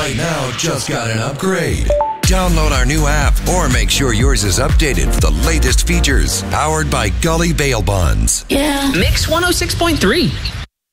right now just got an upgrade. Download our new app or make sure yours is updated for the latest features. Powered by Gully Bail Bonds. Yeah. Mix 106.3.